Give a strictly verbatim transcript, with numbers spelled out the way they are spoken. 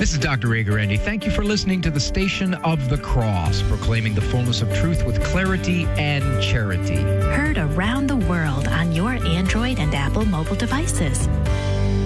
This is Doctor Ray Guarendi. Thank you for listening to the Station of the Cross, proclaiming the fullness of truth with clarity and charity. Heard around the world on your Android and Apple mobile devices.